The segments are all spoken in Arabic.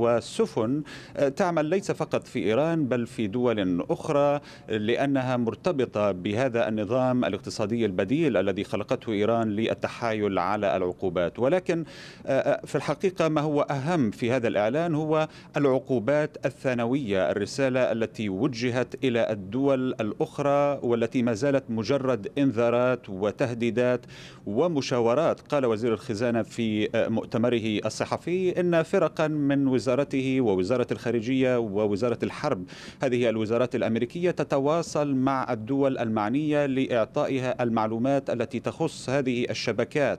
وسفن تعمل ليس فقط في إيران بل في دول أخرى، لأنها مرتبطة بهذا النظام الاقتصادي البديل الذي خلقته إيران للتحايل على العقوبات. ولكن في الحقيقة ما هو أهم في هذا الإعلان هو العقوبات الثانوية، الرسالة التي وجهت إلى الدول الأخرى والتي ما زالت مجرد إنذارات وتهديدات ومشاورات. قال وزير الخزانة في مؤتمره الصحفي إن فرقا من وزارته ووزارة الخارجية ووزارة الحرب، هذه الوزارات الأمريكية، تتواصل مع الدول المعنية لإعطائها المعلومات التي تخص هذه الشبكات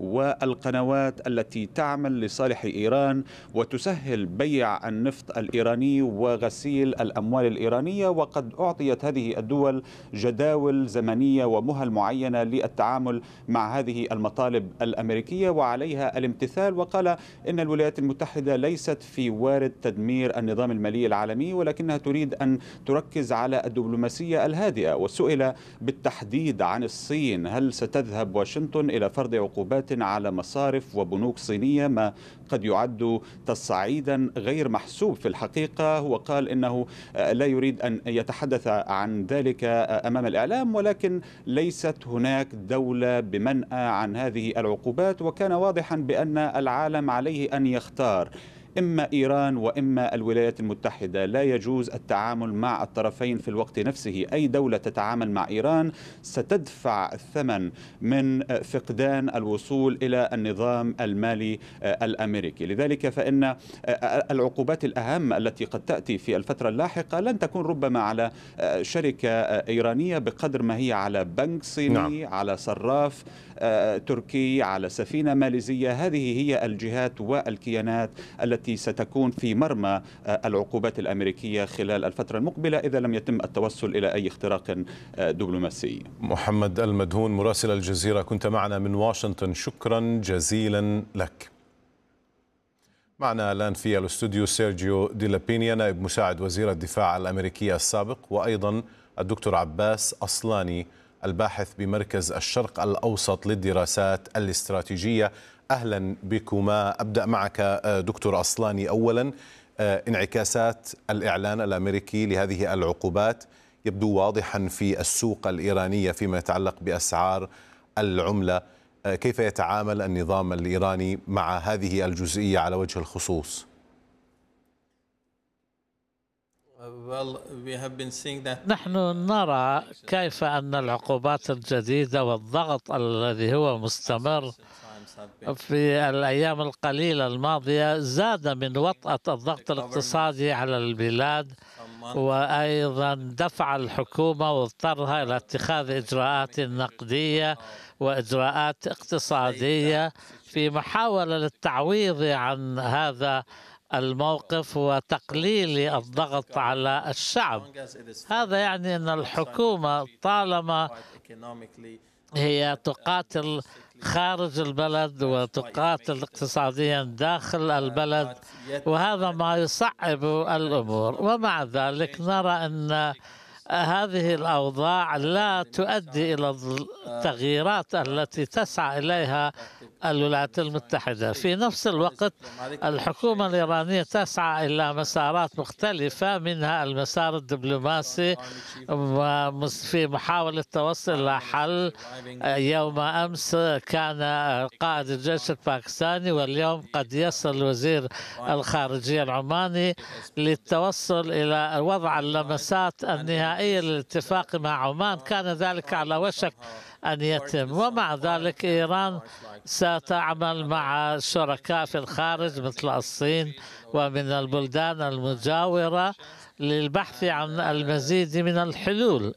والقنوات التي تعمل لصالح إيران وتسهل بيع النفط الإيراني وغسيل الأموال الإيرانية. وقد أعطيت هذه الدول جداول زمنية ومهل معينة للتعامل مع هذه المطالب الأمريكية وعليها الامتثال. وقال إن الولايات المتحدة ليست في وارد تدمير النظام المالي العالمي، ولكنها تريد أن تركز على الدبلوماسية الهادئة. وسئل بالتحديد عن الصين، هل ستذهب واشنطن إلى فرض عقوبات على مصارف وبنوك صينية، ما قد يعد تصعيدا غير محسوب في الحقيقة. هو قال إنه لا يريد أن يتحدث عن ذلك أمام الإعلام، ولكن ليست هناك دولة بمنأى عن هذه العقوبات. وكان واضحا بأن العالم عليه أن يختار، إما إيران وإما الولايات المتحدة. لا يجوز التعامل مع الطرفين في الوقت نفسه. أي دولة تتعامل مع إيران ستدفع الثمن من فقدان الوصول إلى النظام المالي الأمريكي. لذلك فإن العقوبات الأهم التي قد تأتي في الفترة اللاحقة لن تكون ربما على شركة إيرانية بقدر ما هي على بنك صيني، على صراف تركي، على سفينة ماليزية. هذه هي الجهات والكيانات التي ستكون في مرمى العقوبات الأمريكية خلال الفترة المقبلة إذا لم يتم التوصل إلى أي اختراق دبلوماسي. محمد المدهون مراسل الجزيرة كنت معنا من واشنطن، شكرا جزيلا لك. معنا الآن في الاستوديو سيرجيو دي لابينيا، نائب مساعد وزير الدفاع الأمريكي السابق، وأيضا الدكتور عباس أصلاني، الباحث بمركز الشرق الأوسط للدراسات الاستراتيجية. أهلا بكما. أبدأ معك دكتور أصلاني. أولا، انعكاسات الإعلان الأمريكي لهذه العقوبات يبدو واضحا في السوق الإيرانية فيما يتعلق بأسعار العملة. كيف يتعامل النظام الإيراني مع هذه الجزئية على وجه الخصوص؟ نحن نرى كيف أن العقوبات الجديدة والضغط الذي هو مستمر في الأيام القليلة الماضية زاد من وطأة الضغط الاقتصادي على البلاد، وأيضا دفع الحكومة واضطرها إلى اتخاذ إجراءات نقدية وإجراءات اقتصادية في محاولة للتعويض عن هذا الموقف وتقليل الضغط على الشعب. هذا يعني أن الحكومة طالما هي تقاتل خارج البلد وتقاتل اقتصاديا داخل البلد، وهذا ما يصعب الأمور. ومع ذلك نرى أن هذه الأوضاع لا تؤدي إلى التغييرات التي تسعى إليها الولايات المتحدة. في نفس الوقت الحكومة الإيرانية تسعى إلى مسارات مختلفة، منها المسار الدبلوماسي في محاولة التوصل إلى حل. يوم أمس كان قائد الجيش الباكستاني، واليوم قد يصل وزير الخارجية العماني للتوصل إلى وضع اللمسات النهائية للاتفاق مع عمان. كان ذلك على وشك أن يتم. ومع ذلك إيران ستعمل مع شركاء في الخارج مثل الصين ومن البلدان المجاورة للبحث عن المزيد من الحلول.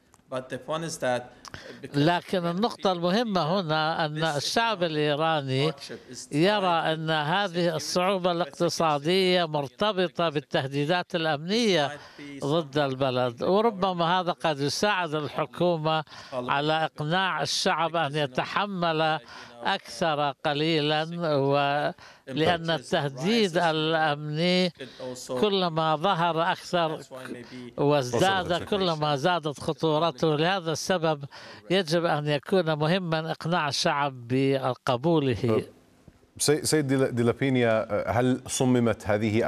لكن النقطة المهمة هنا أن الشعب الإيراني يرى أن هذه الصعوبة الاقتصادية مرتبطة بالتهديدات الأمنية ضد البلد، وربما هذا قد يساعد الحكومة على إقناع الشعب أن يتحمل أكثر قليلا، لأن التهديد الأمني كلما ظهر أكثر وازداد كلما زادت خطورته. لهذا السبب يجب أن يكون مهما إقناع الشعب بقبوله. سيد دي لابينيا، هل صممت هذه